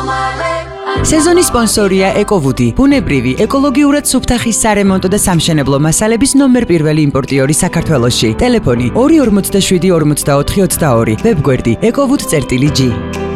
სეზონის სპონსორია ეკოვუდი, ბუნებრივი, ეკოლოგიურად სუფთა ხის სარემონტო და სამშენებლო მასალების ნომერ პირველი იმპორტიორი საქართველოში. ტელეფონი 247 44 22, ვებგვერდი ekovud.g.